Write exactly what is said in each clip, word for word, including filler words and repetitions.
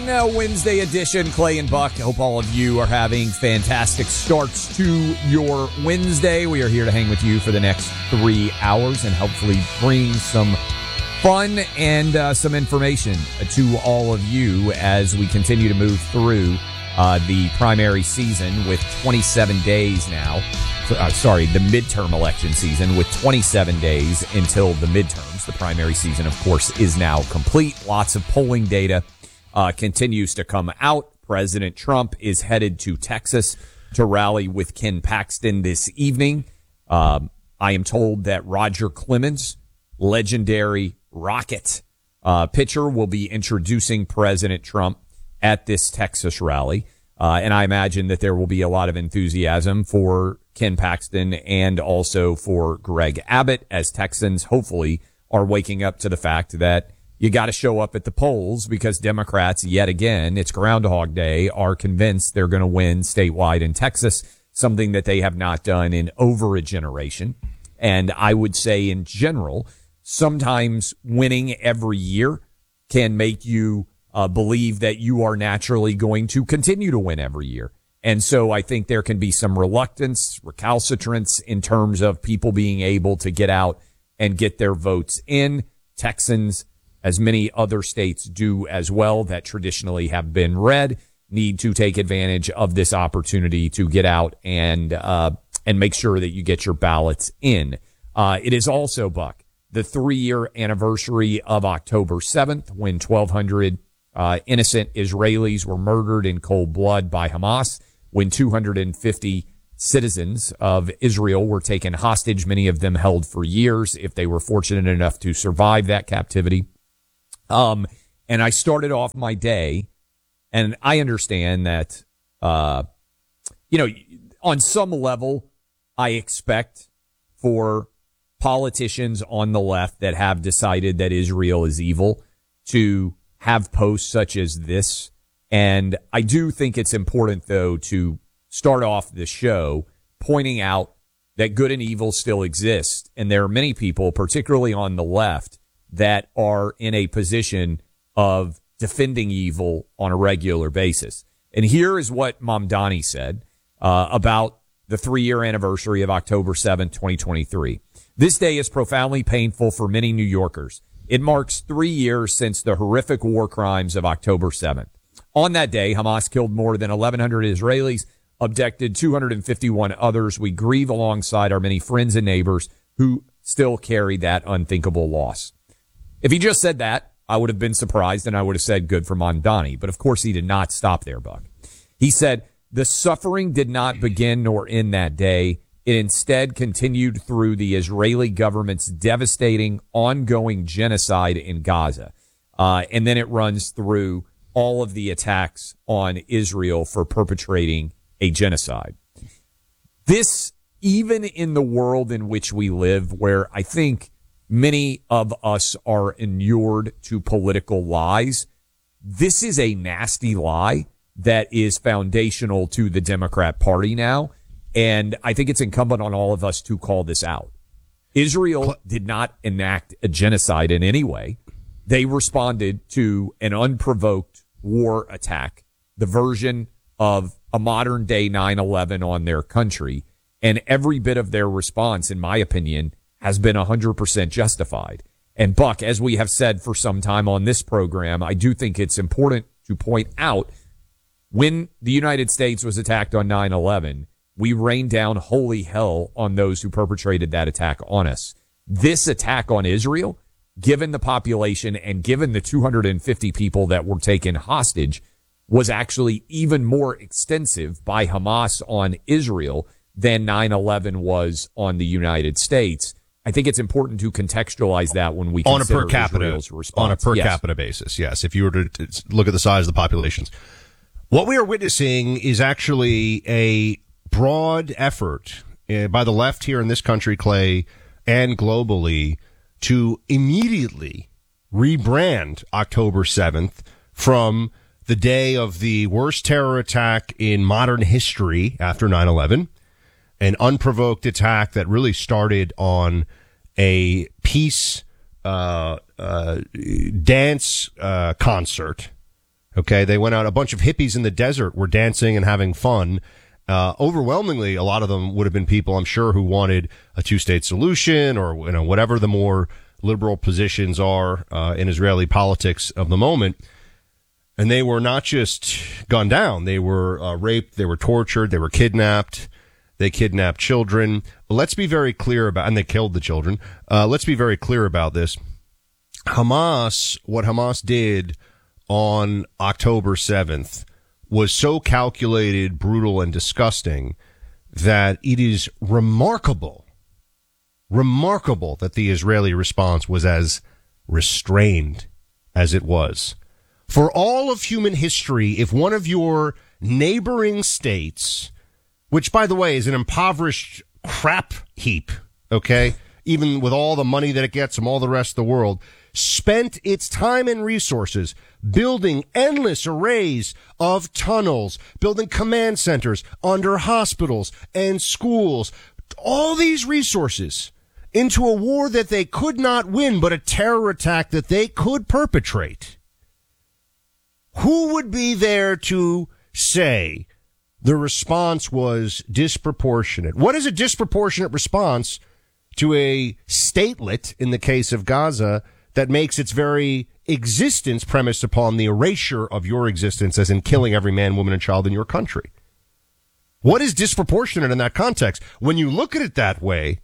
uh, Wednesday edition, Clay and Buck. I hope all of you are having fantastic starts to your Wednesday. We are here to hang with you for the next three hours and hopefully bring some fun and uh, some information to all of you as we continue to move through uh, the primary season with twenty-seven days now. Uh, sorry, the midterm election season with twenty-seven days until the midterms. The primary season, of course, is now complete. Lots of polling data uh, continues to come out. President Trump is headed to Texas to rally with Ken Paxton this evening. Um, I am told that Roger Clemens, legendary Rocket uh, pitcher, will be introducing President Trump at this Texas rally. Uh, and I imagine that there will be a lot of enthusiasm for Ken Paxton and also for Greg Abbott as Texans hopefully are waking up to the fact that you got to show up at the polls because Democrats, yet again, it's Groundhog Day, are convinced they're going to win statewide in Texas, something that they have not done in over a generation. And I would say in general, sometimes winning every year can make you Uh, believe that you are naturally going to continue to win every year. And so I think there can be some reluctance, recalcitrance in terms of people being able to get out and get their votes in. Texans, as many other states do as well that traditionally have been red, need to take advantage of this opportunity to get out and, uh, and make sure that you get your ballots in. Uh, it is also, Buck, the three-year anniversary of October seventh when twelve hundred Uh, innocent Israelis were murdered in cold blood by Hamas, when two hundred fifty citizens of Israel were taken hostage, many of them held for years if they were fortunate enough to survive that captivity. Um, and I started off my day, and I understand that, uh, you know, on some level, I expect for politicians on the left that have decided that Israel is evil to have posts such as this. And I do think it's important, though, to start off the show pointing out that good and evil still exist. And there are many people, particularly on the left, that are in a position of defending evil on a regular basis. And here is what Mamdani said uh, about the three-year anniversary of October seventh, twenty twenty-three. This day is profoundly painful for many New Yorkers. It marks three years since the horrific war crimes of October seventh. On that day, Hamas killed more than eleven hundred Israelis, abducted two hundred fifty-one others. We grieve alongside our many friends and neighbors who still carry that unthinkable loss. If he just said that, I would have been surprised and I would have said good for Mamdani. But of course, he did not stop there, Buck. He said, the suffering did not begin nor end that day. It instead continued through the Israeli government's devastating, ongoing genocide in Gaza. Uh, and then it runs through all of the attacks on Israel for perpetrating a genocide. This, even in the world in which we live, where I think many of us are inured to political lies, this is a nasty lie that is foundational to the Democrat Party now. And I think it's incumbent on all of us to call this out. Israel did not enact a genocide in any way. They responded to an unprovoked war attack, the version of a modern day nine eleven on their country. And every bit of their response, in my opinion, has been one hundred percent justified. And Buck, as we have said for some time on this program, I do think it's important to point out when the United States was attacked on nine eleven, we rained down holy hell on those who perpetrated that attack on us. This attack on Israel, given the population and given the two hundred fifty people that were taken hostage, was actually even more extensive by Hamas on Israel than nine eleven was on the United States. I think it's important to contextualize that when we on a consider per capita Israel's response. on a per yes. capita basis. Yes, if you were to look at the size of the populations, what we are witnessing is actually a broad effort uh, by the left here in this country, Clay, and globally, to immediately rebrand October seventh from the day of the worst terror attack in modern history after nine eleven, an unprovoked attack that really started on a peace uh, uh, dance uh, concert Okay, they went out, a bunch of hippies in the desert were dancing and having fun. Uh, overwhelmingly, a lot of them would have been people, I'm sure, who wanted a two-state solution or, you know, whatever the more liberal positions are uh, in Israeli politics of the moment. And they were not just gunned down. They were uh, raped. They were tortured. They were kidnapped. They kidnapped children. But let's be very clear about, and they killed the children. Uh, let's be very clear about this. Hamas, what Hamas did on October seventh was so calculated, brutal, and disgusting that it is remarkable, remarkable that the Israeli response was as restrained as it was. For all of human history, if one of your neighboring states, which, by the way, is an impoverished crap heap, okay, even with all the money that it gets from all the rest of the world, spent its time and resources building endless arrays of tunnels, building command centers under hospitals and schools, all these resources into a war that they could not win, but a terror attack that they could perpetrate. Who would be there to say the response was disproportionate? What is a disproportionate response to a statelet, in the case of Gaza, that makes its very existence premised upon the erasure of your existence, as in killing every man, woman, and child in your country? What is disproportionate in that context? When you look at it that way,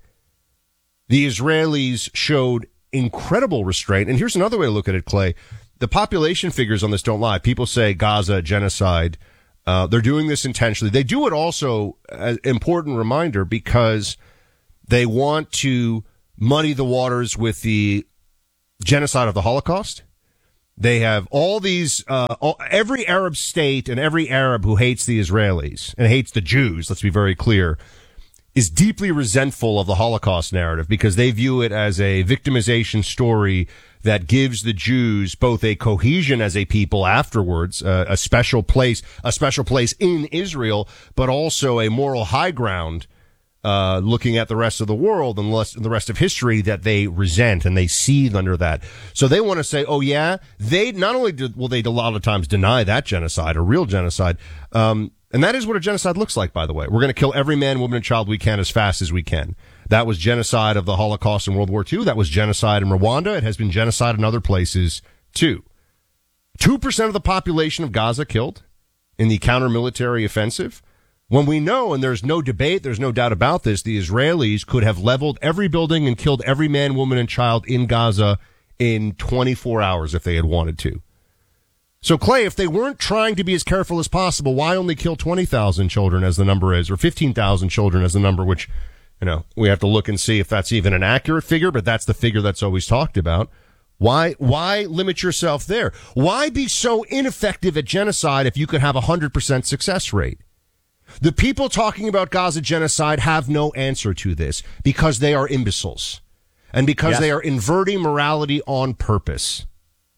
the Israelis showed incredible restraint. And here's another way to look at it, Clay. The population figures on this don't lie. People say Gaza, genocide. Uh, they're doing this intentionally. They do it also, an important reminder, because they want to muddy the waters with the genocide of the Holocaust. They have all these, uh, all, every Arab state and every Arab who hates the Israelis and hates the Jews, let's be very clear, is deeply resentful of the Holocaust narrative because they view it as a victimization story that gives the Jews both a cohesion as a people afterwards, uh, a special place, a special place in Israel, but also a moral high ground Uh, looking at the rest of the world and the rest of history that they resent, and they seethe under that. So they want to say, oh yeah, they not only do, will they a lot of times deny that genocide, a real genocide, um, and that is what a genocide looks like, by the way. We're going to kill every man, woman, and child we can as fast as we can. That was genocide of the Holocaust in World War Two. That was genocide in Rwanda. It has been genocide in other places too. Two percent of the population of Gaza killed in the counter-military offensive. When we know, and there's no debate, there's no doubt about this, the Israelis could have leveled every building and killed every man, woman, and child in Gaza in twenty-four hours if they had wanted to. So, Clay, if they weren't trying to be as careful as possible, why only kill twenty thousand children as the number is, or fifteen thousand children as the number, which, you know, we have to look and see if that's even an accurate figure, but that's the figure that's always talked about. Why, why limit yourself there? Why be so ineffective at genocide if you could have a one hundred percent success rate? The people talking about Gaza genocide have no answer to this because they are imbeciles and because yes. they are inverting morality on purpose.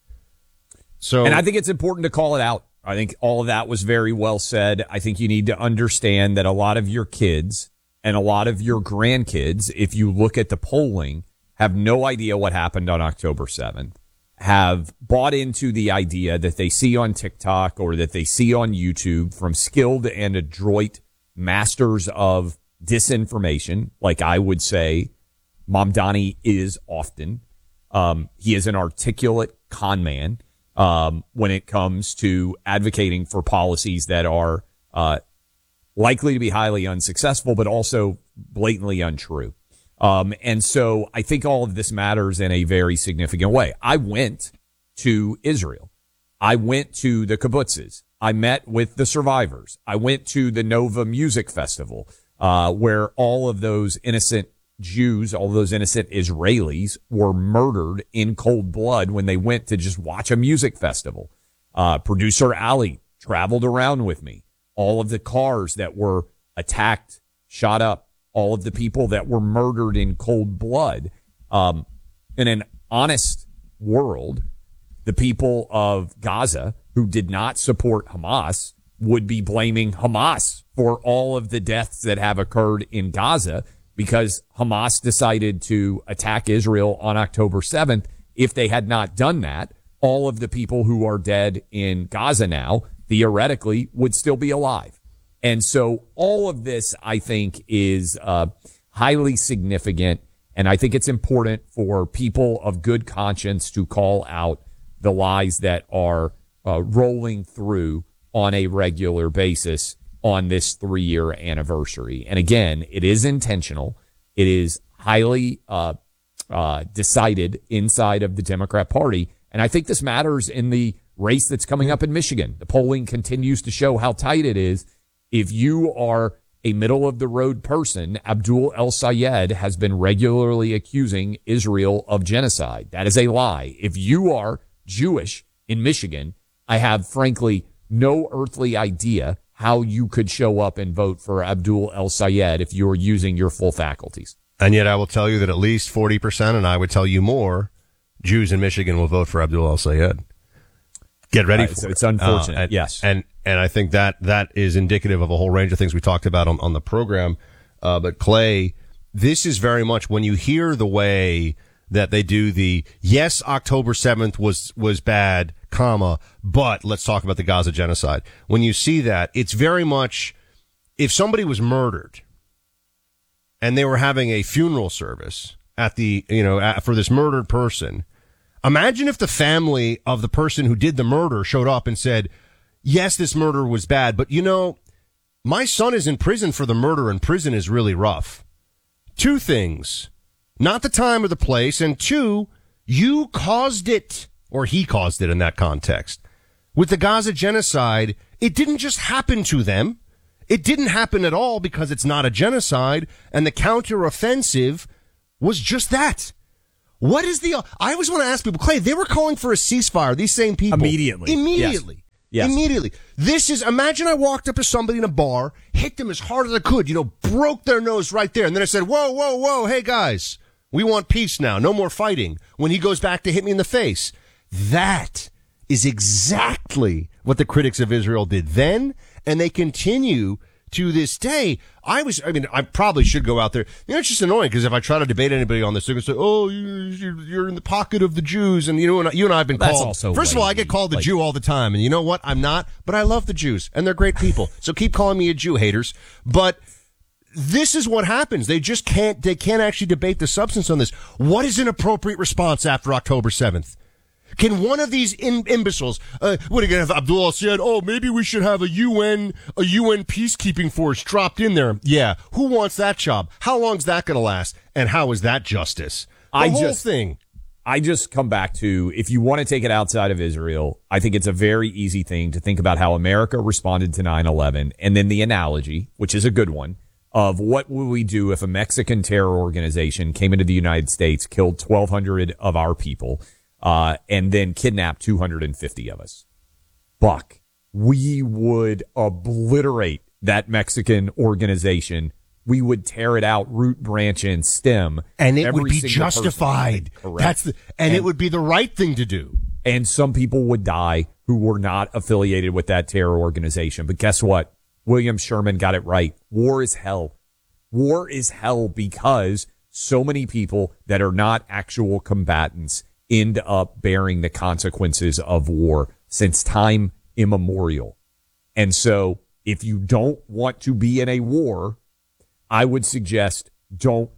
So, and I think it's important to call it out. I think all of that was very well said. I think you need to understand that a lot of your kids and a lot of your grandkids, if you look at the polling, have no idea what happened on October seventh. Have bought into the idea that they see on TikTok or that they see on YouTube from skilled and adroit masters of disinformation, like I would say Mamdani is often. Um, he is an articulate con man um, when it comes to advocating for policies that are uh, likely to be highly unsuccessful, but also blatantly untrue. Um, and so I think all of this matters in a very significant way. I went to Israel. I went to the kibbutzes. I met with the survivors. I went to the Nova Music Festival, uh, where all of those innocent Jews, all those innocent Israelis were murdered in cold blood when they went to just watch a music festival. Uh, producer Ali traveled around with me. All of the cars that were attacked, shot up, all of the people that were murdered in cold blood. Um, in an honest world, the people of Gaza who did not support Hamas would be blaming Hamas for all of the deaths that have occurred in Gaza because Hamas decided to attack Israel on October seventh. If they had not done that, all of the people who are dead in Gaza now, theoretically, would still be alive. And so all of this, I think, is uh, highly significant. And I think it's important for people of good conscience to call out the lies that are uh, rolling through on a regular basis on this three-year anniversary. And again, it is intentional. It is highly uh, uh, decided inside of the Democrat Party. And I think this matters in the race that's coming up in Michigan. The polling continues to show how tight it is. If you are a middle-of-the-road person, Abdul El-Sayed has been regularly accusing Israel of genocide. That is a lie. If you are Jewish in Michigan, I have, frankly, no earthly idea how you could show up and vote for Abdul El-Sayed if you are using your full faculties. And yet I will tell you that at least forty percent, and I would tell you more, Jews in Michigan will vote for Abdul El-Sayed. Get ready uh, for it's, it. It's unfortunate, uh, and, yes. And and I think that that is indicative of a whole range of things we talked about on, on the program. Uh, but Clay, this is very much when you hear the way that they do the, yes, October seventh was, was bad, comma, but let's talk about the Gaza genocide. When you see that, it's very much, if somebody was murdered and they were having a funeral service at the, you know, at, for this murdered person, imagine if the family of the person who did the murder showed up and said, yes, this murder was bad, but you know, my son is in prison for the murder and prison is really rough. Two things. Not the time or the place, and two, you caused it, or he caused it in that context. With the Gaza genocide, it didn't just happen to them. It didn't happen at all because it's not a genocide, and the counteroffensive was just that. What is the... I always want to ask people, Clay, they were calling for a ceasefire, these same people. Immediately. Immediately. Yes. Immediately. This is... Imagine I walked up to somebody in a bar, hit them as hard as I could, you know, broke their nose right there, and then I said, whoa, whoa, whoa, hey, guys... We want peace now. No more fighting. When he goes back to hit me in the face. That is exactly what the critics of Israel did then, and they continue to this day. I was, I mean, I probably should go out there. You know, it's just annoying because if I try to debate anybody on this, they're going to say, oh, you're, you're in the pocket of the Jews. And you know, you and I have been That's called. Also first of all, I get called the like, Jew all the time. And you know what? I'm not, but I love the Jews and they're great people. So keep calling me a Jew, haters. But this is what happens. They just can't, they can't actually debate the substance on this. What is an appropriate response after October seventh? Can one of these in, imbeciles, uh, what are you going to have? Abdullah said, oh, maybe we should have a U N, a U N peacekeeping force dropped in there. Yeah. Who wants that job? How long's that going to last? And how is that justice? The I whole just, thing. I just come back to, if you want to take it outside of Israel, I think it's a very easy thing to think about how America responded to nine eleven and then the analogy, which is a good one, of what would we do if a Mexican terror organization came into the United States, killed twelve hundred of our people, uh, and then kidnapped two hundred fifty of us. Buck, we would obliterate that Mexican organization. We would tear it out, root, branch, and stem. And it Every would be single justified. Correct. That's the, and, and it would be the right thing to do. And some people would die who were not affiliated with that terror organization. But guess what? William Sherman got it right. War is hell. War is hell because so many people that are not actual combatants end up bearing the consequences of war since time immemorial. And so if you don't want to be in a war, I would suggest don't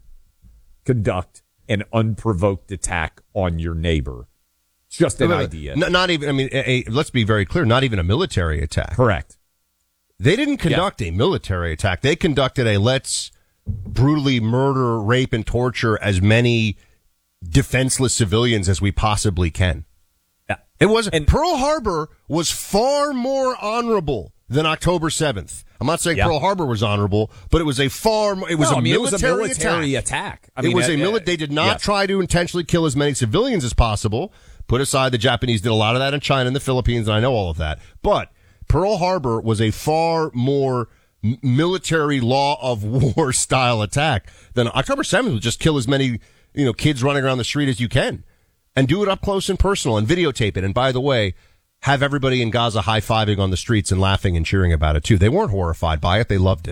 conduct an unprovoked attack on your neighbor. Just an no, no, idea. No, not even, I mean, a, a, let's be very clear, not even a military attack. Correct. They didn't conduct yeah. a military attack. They conducted a let's brutally murder, rape, and torture as many defenseless civilians as we possibly can. Yeah. It wasn't. And Pearl Harbor was far more honorable than October seventh. I'm not saying yeah. Pearl Harbor was honorable, but it was a far, it was, no, a, I mean, military it was a military attack. attack. I mean, it was uh, a military. They did not yes. try to intentionally kill as many civilians as possible. Put aside the Japanese did a lot of that in China and the Philippines, and I know all of that. But Pearl Harbor was a far more m- military law of war style attack than October seventh would just kill as many, you know, kids running around the street as you can and do it up close and personal and videotape it. And by the way, have everybody in Gaza high-fiving on the streets and laughing and cheering about it too. They weren't horrified by it. They loved it.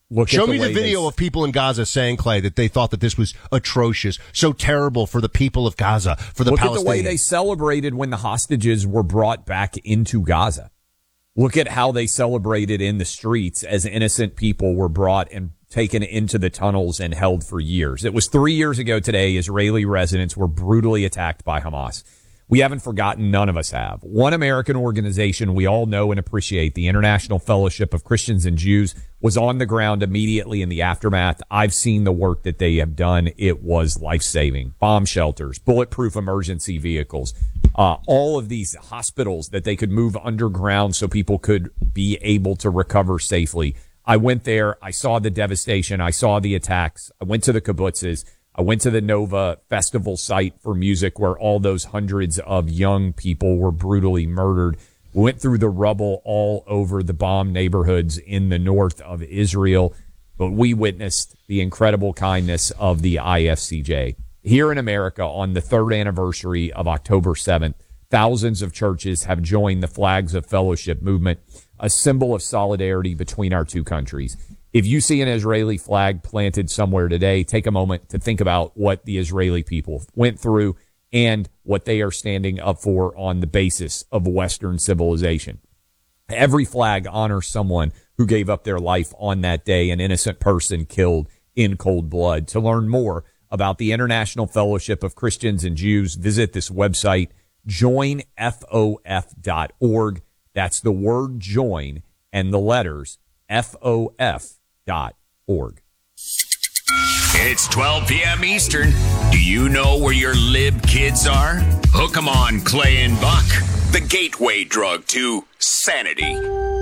Look Show at the me the way video they, of people in Gaza saying, Clay, that they thought that this was atrocious, so terrible for the people of Gaza, for the look Palestinians. Look at the way they celebrated when the hostages were brought back into Gaza. Look at how they celebrated in the streets as innocent people were brought and taken into the tunnels and held for years. It was three years ago today, Israeli residents were brutally attacked by Hamas. We haven't forgotten. None of us have. One American organization we all know and appreciate, the International Fellowship of Christians and Jews, was on the ground immediately in the aftermath. I've seen the work that they have done. It was life-saving. Bomb shelters, bulletproof emergency vehicles, uh, all of these hospitals that they could move underground so people could be able to recover safely. I went there. I saw the devastation. I saw the attacks. I went to the kibbutzes. I went to the Nova Festival site for music where all those hundreds of young people were brutally murdered. We went through the rubble all over the bombed neighborhoods in the north of Israel, but we witnessed the incredible kindness of the I F C J. Here in America, on the third anniversary of October seventh, thousands of churches have joined the Flags of Fellowship movement, a symbol of solidarity between our two countries. If you see an Israeli flag planted somewhere today, take a moment to think about what the Israeli people went through and what they are standing up for on the basis of Western civilization. Every flag honors someone who gave up their life on that day, an innocent person killed in cold blood. To learn more about the International Fellowship of Christians and Jews, visit this website, join f o f dot org. That's the word join and the letters F O F dot org. It's twelve p.m. Eastern. Do you know where your lib kids are? Hook 'em on Clay and Buck, the gateway drug to sanity.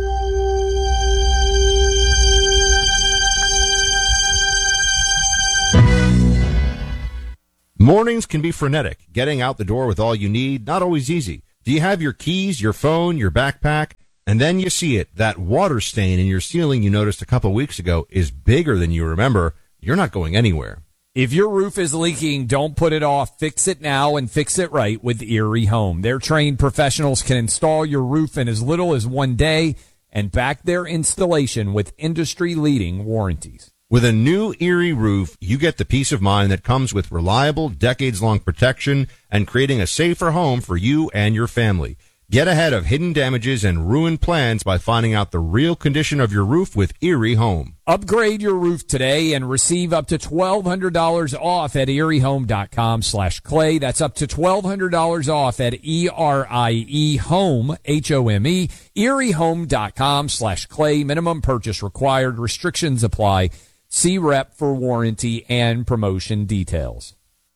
Mornings can be frenetic. Getting out the door with all you need, not always easy. Do you have your keys, your phone, your backpack? And then you see it. That water stain in your ceiling you noticed a couple weeks ago is bigger than you remember. You're not going anywhere. If your roof is leaking, don't put it off. Fix it now and fix it right with Erie Home. Their trained professionals can install your roof in as little as one day and back their installation with industry-leading warranties. With a new Erie roof, you get the peace of mind that comes with reliable, decades-long protection and creating a safer home for you and your family. Get ahead of hidden damages and ruined plans by finding out the real condition of your roof with Erie Home. Upgrade your roof today and receive up to twelve hundred dollars off at erie home dot com slash clay. That's up to twelve hundred dollars off at E R I E home, H O M E, erie home dot com slash clay. Minimum purchase required. Restrictions apply. See rep for warranty and promotion details.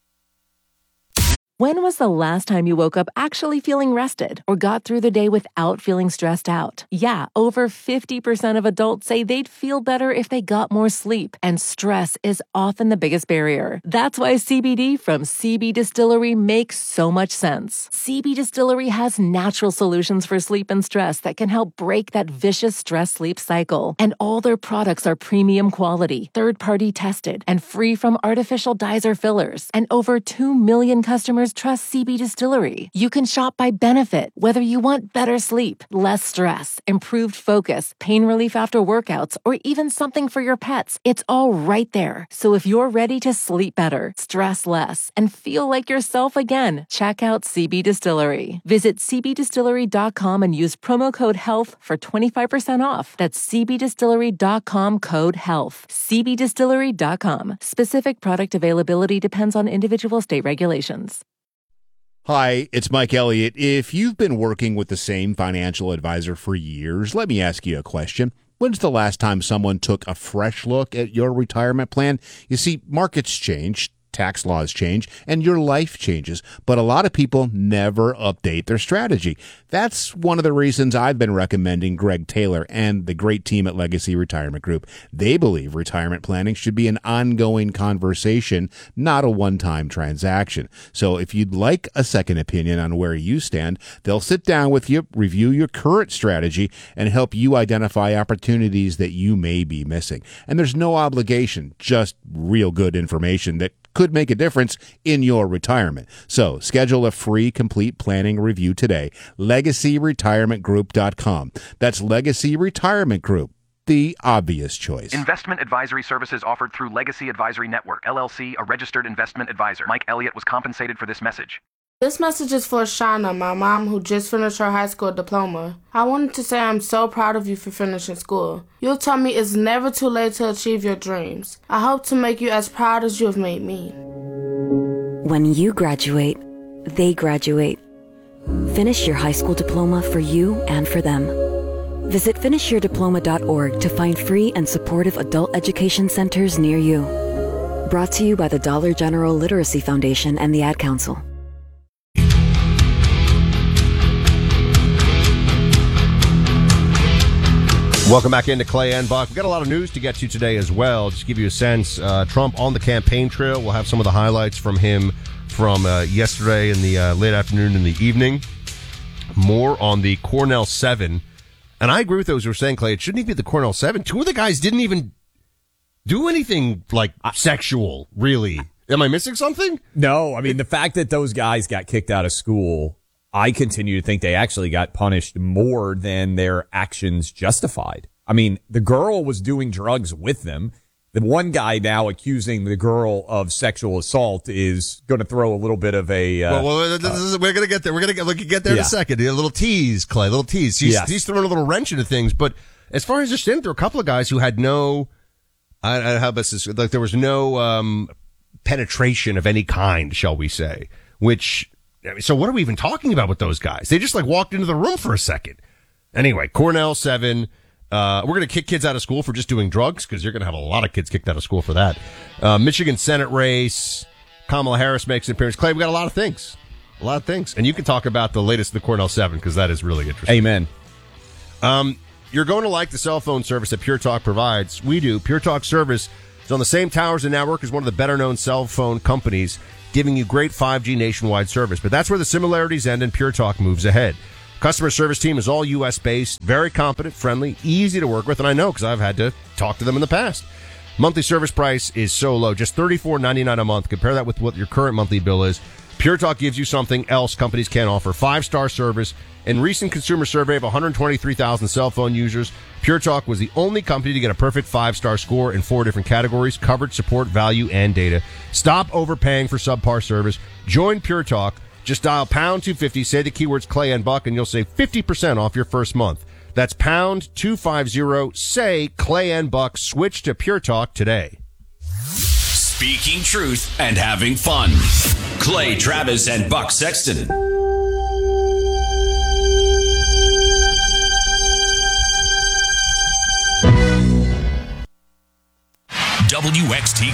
When was the last time you woke up actually feeling rested or got through the day without feeling stressed out? Yeah, over fifty percent of adults say they'd feel better if they got more sleep, and stress is often the biggest barrier. That's why C B D from C B Distillery makes so much sense. C B Distillery has natural solutions for sleep and stress that can help break that vicious stress-sleep cycle. And all their products are premium quality, third-party tested, and free from artificial dyes or fillers. And over two million customers trust C B Distillery. You can shop by benefit, whether you want better sleep, less stress, improved focus, pain relief after workouts, or even something for your pets. It's all right there. So if you're ready to sleep better, stress less, and feel like yourself again, check out C B Distillery. Visit c b distillery dot com and use promo code HEALTH for twenty-five percent off. That's c b distillery dot com code HEALTH. c b distillery dot com. Specific product availability depends on individual state regulations. Hi, it's Mike Elliott. If you've been working with the same financial advisor for years, let me ask you a question. When's the last time someone took a fresh look at your retirement plan? You see, markets change, tax laws change, and your life changes, but a lot of people never update their strategy. That's one of the reasons I've been recommending Greg Taylor and the great team at Legacy Retirement Group. They believe retirement planning should be an ongoing conversation, not a one-time transaction. So if you'd like a second opinion on where you stand, they'll sit down with you, review your current strategy, and help you identify opportunities that you may be missing. And there's no obligation, just real good information that could make a difference in your retirement. So schedule a free complete planning review today. legacy retirement group dot com. That's Legacy Retirement Group. the obvious choice. Investment advisory services offered through Legacy Advisory Network, L L C, a registered investment advisor. Mike Elliott was compensated for this message. This message is for Shauna, my mom, who just finished her high school diploma. I wanted to say I'm so proud of you for finishing school. You taught me it's never too late to achieve your dreams. I hope to make you as proud as you have made me. When you graduate, they graduate. Finish your high school diploma for you and for them. Visit finish your diploma dot org to find free and supportive adult education centers near you. Brought to you by the Dollar General Literacy Foundation and the Ad Council. Welcome back into Clay and Buck. We've got a lot of news to get to today as well. Just to give you a sense, uh, Trump on the campaign trail. We'll have some of the highlights from him from uh, yesterday in the uh, late afternoon and the evening. More on the Cornell seven. And I agree with those who are saying, Clay, it shouldn't even be the Cornell seven. Two of the guys didn't even do anything, like, sexual, really. Am I missing something? No, I mean, the fact that those guys got kicked out of school, I continue to think they actually got punished more than their actions justified. I mean, the girl was doing drugs with them. The one guy now accusing the girl of sexual assault is going to throw a little bit of a. Uh, well, well this is, we're going to get there. We're going to get, get there yeah. in a second. A little tease, Clay. A little tease. He's, yes. he's throwing a little wrench into things. But as far as I understand, there were a couple of guys who had no. I, I how about this? Like there was no um, penetration of any kind, shall we say? Which. So what are we even talking about with those guys? They just like walked into the room for a second. Anyway, Cornell seven. Uh, we're going to kick kids out of school for just doing drugs because you're going to have a lot of kids kicked out of school for that. Uh, Michigan Senate race. Kamala Harris makes an appearance. Clay, we got a lot of things. A lot of things. And you can talk about the latest of the Cornell seven because that is really interesting. Amen. Um, you're going to like the cell phone service that Pure Talk provides. We do. Pure Talk service is on the same towers and network as one of the better-known cell phone companies, giving you great five G nationwide service. But that's where the similarities end and Pure Talk moves ahead. Customer service team is all U S based, very competent, friendly, easy to work with, and I know because I've had to talk to them in the past. Monthly service price is so low, just thirty-four ninety-nine a month. Compare that with what your current monthly bill is. Pure Talk gives you something else companies can't offer. Five-star service. In recent consumer survey of one hundred twenty-three thousand cell phone users, Pure Talk was the only company to get a perfect five-star score in four different categories: coverage, support, value, and data. Stop overpaying for subpar service. Join Pure Talk. Just dial pound two fifty, say the keywords Clay and Buck, and you'll save fifty percent off your first month. That's pound two fifty, say Clay and Buck. Switch to Pure Talk today. Speaking truth and having fun. Clay Travis and Buck Sexton. W X T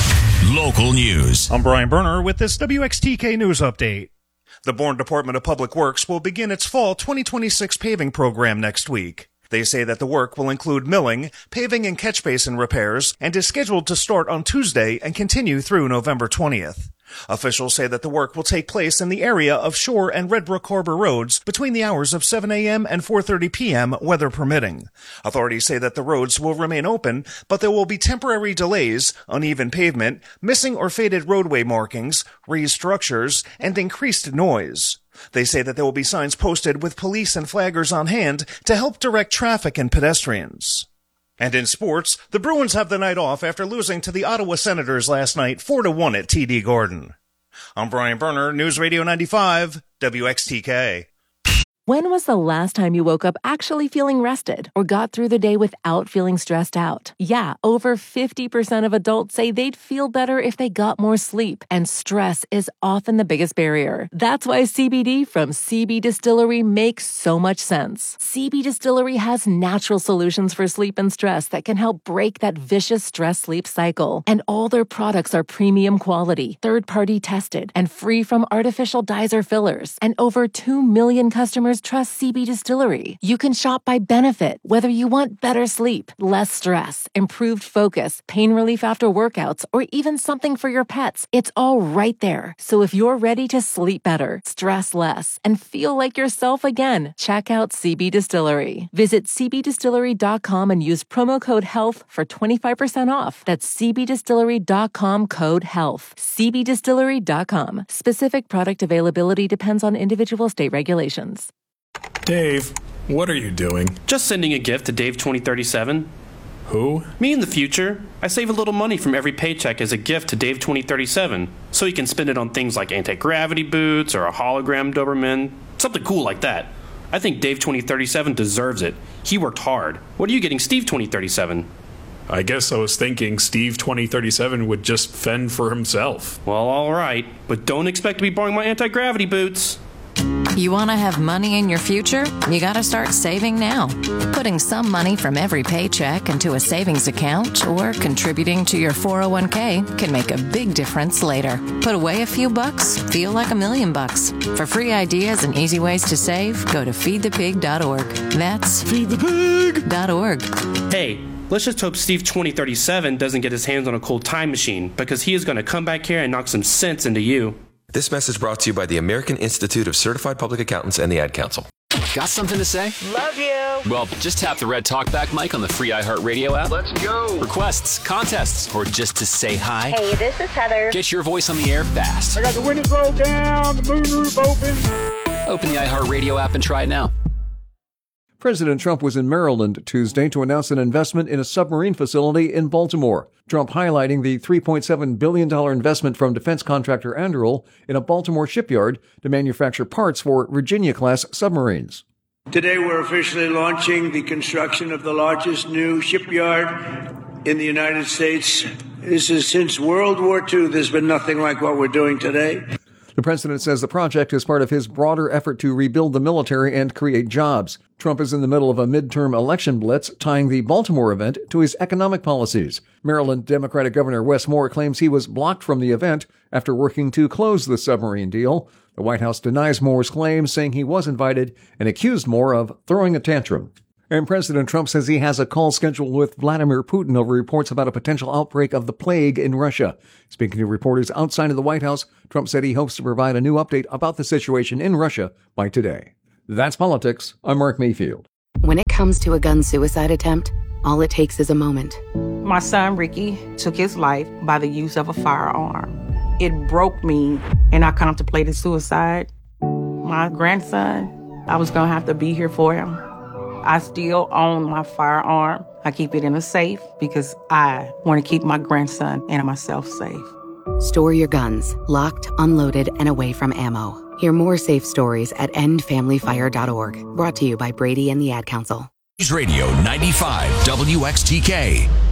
K Local News. I'm Brian Berner with this W X T K News Update. The Bourne Department of Public Works will begin its fall twenty twenty-six paving program next week. They say that the work will include milling, paving, and catch basin repairs, and is scheduled to start on Tuesday and continue through November twentieth. Officials say that the work will take place in the area of Shore and Red Brook Harbor roads between the hours of seven a.m. and four thirty p.m., weather permitting. Authorities say that the roads will remain open, but there will be temporary delays, uneven pavement, missing or faded roadway markings, raised structures, and increased noise. They say that there will be signs posted with police and flaggers on hand to help direct traffic and pedestrians. And in sports, the Bruins have the night off after losing to the Ottawa Senators last night four to one at T D Garden. I'm Brian Berner, News Radio ninety-five, W X T K. When was the last time you woke up actually feeling rested or got through the day without feeling stressed out? Yeah, over fifty percent of adults say they'd feel better if they got more sleep, and stress is often the biggest barrier. That's why C B D from C B Distillery makes so much sense. C B Distillery has natural solutions for sleep and stress that can help break that vicious stress-sleep cycle. And all their products are premium quality, third-party tested, and free from artificial dyes or fillers. And over two million customers trust C B Distillery. You can shop by benefit, whether you want better sleep, less stress, improved focus, pain relief after workouts, or even something for your pets. It's all right there. So if you're ready to sleep better, stress less, and feel like yourself again, check out C B Distillery. Visit c b distillery dot com and use promo code HEALTH for twenty-five percent off. That's c b distillery dot com code HEALTH. c b distillery dot com. Specific product availability depends on individual state regulations. Dave, what are you doing? Just sending a gift to Dave twenty thirty-seven. Who? Me in the future. I save a little money from every paycheck as a gift to Dave twenty thirty-seven, so he can spend it on things like anti-gravity boots or a hologram Doberman, something cool like that. I think Dave twenty thirty-seven deserves it. He worked hard. What are you getting Steve twenty thirty-seven? I guess I was thinking Steve twenty thirty-seven would just fend for himself. Well, all right, but don't expect to be borrowing my anti-gravity boots. You want to have money in your future? You got to start saving now. Putting some money from every paycheck into a savings account or contributing to your four oh one k can make a big difference later. Put away a few bucks, feel like a million bucks. For free ideas and easy ways to save, go to feed the pig dot org. That's feed the pig dot org. Hey, let's just hope Steve twenty thirty-seven doesn't get his hands on a cold time machine, because he is going to come back here and knock some sense into you. This message brought to you by the American Institute of Certified Public Accountants and the Ad Council. Got something to say? Love you. Well, just tap the red talkback mic on the free iHeartRadio app. Let's go. Requests, contests, or just to say hi. Hey, this is Heather. Get your voice on the air fast. I got the windows rolled down, the moonroof open. Open the iHeartRadio app and try it now. President Trump was in Maryland Tuesday to announce an investment in a submarine facility in Baltimore. Trump highlighting the three point seven billion dollars investment from defense contractor Anduril in a Baltimore shipyard to manufacture parts for Virginia-class submarines. Today we're officially launching the construction of the largest new shipyard in the United States. This is since World War Two. There's been nothing like what we're doing today. The president says the project is part of his broader effort to rebuild the military and create jobs. Trump is in the middle of a midterm election blitz, tying the Baltimore event to his economic policies. Maryland Democratic Governor Wes Moore claims he was blocked from the event after working to close the submarine deal. The White House denies Moore's claims, saying he was invited, and accused Moore of throwing a tantrum. And President Trump says he has a call scheduled with Vladimir Putin over reports about a potential outbreak of the plague in Russia. Speaking to reporters outside of the White House, Trump said he hopes to provide a new update about the situation in Russia by today. That's Politics. I'm Mark Mayfield. When it comes to a gun suicide attempt, all it takes is a moment. My son, Ricky, took his life by the use of a firearm. It broke me, and I contemplated suicide. My grandson, I was going to have to be here for him. I still own my firearm. I keep it in a safe because I want to keep my grandson and myself safe. Store your guns, locked, unloaded, and away from ammo. Hear more safe stories at end family fire dot org. Brought to you by Brady and the Ad Council. News Radio ninety-five W X T K.